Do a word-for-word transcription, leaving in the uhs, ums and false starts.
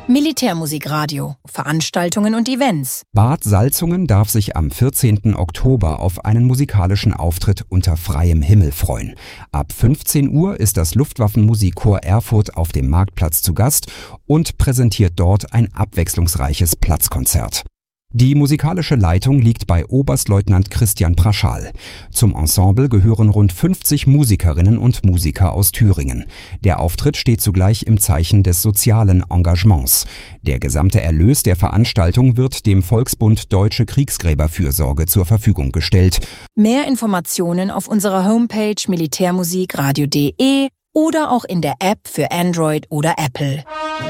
Militärmusikradio, Veranstaltungen und Events. Bad Salzungen darf sich am vierzehnten Oktober auf einen musikalischen Auftritt unter freiem Himmel freuen. Ab fünfzehn Uhr ist das Luftwaffenmusikchor Erfurt auf dem Marktplatz zu Gast und präsentiert dort ein abwechslungsreiches Platzkonzert. Die musikalische Leitung liegt bei Oberstleutnant Christian Praschal. Zum Ensemble gehören rund fünfzig Musikerinnen und Musiker aus Thüringen. Der Auftritt steht zugleich im Zeichen des sozialen Engagements. Der gesamte Erlös der Veranstaltung wird dem Volksbund Deutsche Kriegsgräberfürsorge zur Verfügung gestellt. Mehr Informationen auf unserer Homepage militärmusikradio punkt de oder auch in der App für Android oder Apple.